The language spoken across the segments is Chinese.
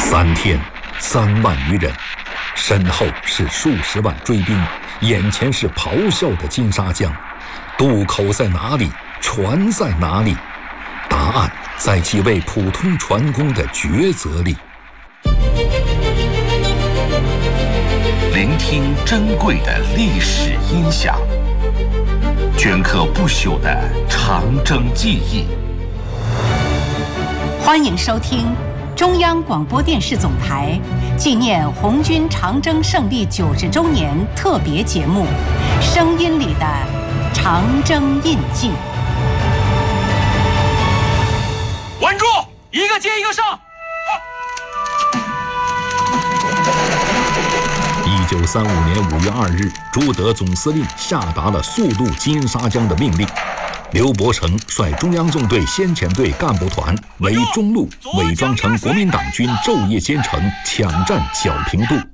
3天，3万余人，身后是数十万追兵，眼前是咆哮的金沙江。渡口在哪里？船在哪里？答案在几位普通船工的抉择里。 聆听珍贵的历史音响，镌刻不朽的长征记忆。 欢迎收听中央广播电视总台纪念红军长征胜利90周年特别节目《声音里的长征印记》。 稳住，一个接一个上。 1935年5月2日，朱德总司令下达了速渡金沙江的命令。刘伯承率中央纵队先遣队干部团为中路，伪装成国民党军，昼夜兼程抢占小平渡。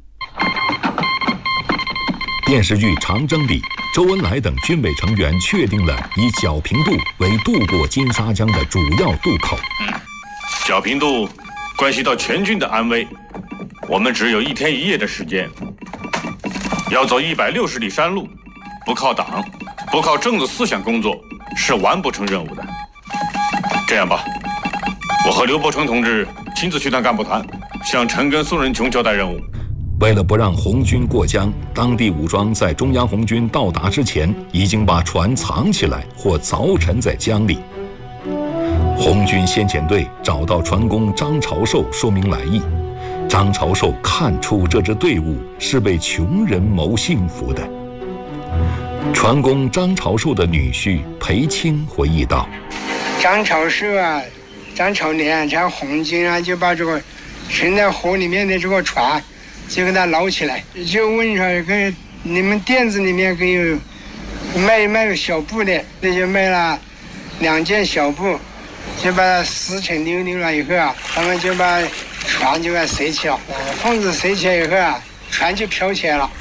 电视剧《长征》里，周恩来等军委成员确定了以小平渡为渡过金沙江的主要渡口。 小平渡关系到全军的安危，我们只有1天1夜的时间，要走160里山路，不靠党，不靠政治思想工作，是完不成任务的。这样吧，我和刘伯承同志亲自去趟干部团，向陈赓、宋仁穷交代任务。 为了不让红军过江，当地武装在中央红军到达之前，已经把船藏起来或凿沉在江里。红军先遣队找到船工张朝寿说明来意，张朝寿看出这支队伍是为穷人谋幸福的。船工张朝寿的女婿裴清回忆道： 张朝寿啊，张朝年，这红军啊，就把这个沉在河里面的这个船就给它捞起来，就问说跟你们店子里面给有卖小布的，那就卖了2件小布，就把它撕成溜溜了以后啊，他们就把船就给塞起了，缝子塞起来以后啊，船就飘起来了。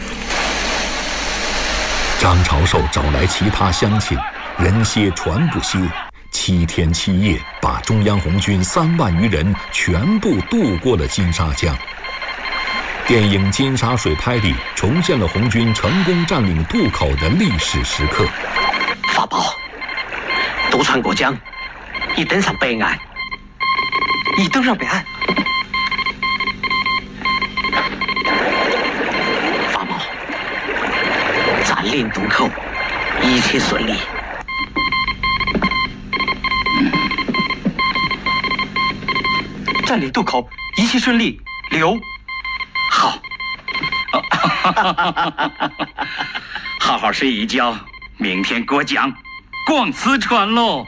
张朝寿找来其他乡亲，人歇船不歇，7天7夜把中央红军3万余人全部渡过了金沙江。电影《金沙水拍》里重现了红军成功占领渡口的历史时刻。 法宝，渡船过江，已登上北岸，已登上北岸。法宝，占领渡口，一切顺利。占领渡口，一切顺利。刘。好，好好睡一觉，明天过江，逛四川喽。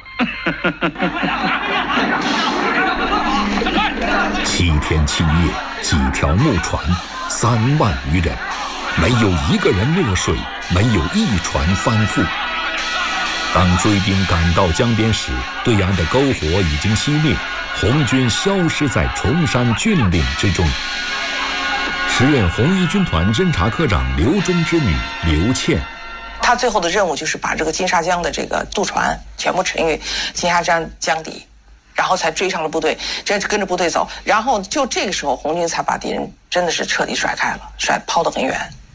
7天7夜，几条木船，3万余人，没有一个人落水，没有一船翻覆。当追兵赶到江边时，对岸的篝火已经熄灭，红军消失在崇山峻岭之中。时任红一军团侦察科长刘忠之女刘倩， 他最后的任务就是把这个金沙江的这个渡船全部沉于金沙江底，然后才追上了部队，跟着部队走，然后就这个时候红军才把敌人真的是彻底甩开了，抛得很远。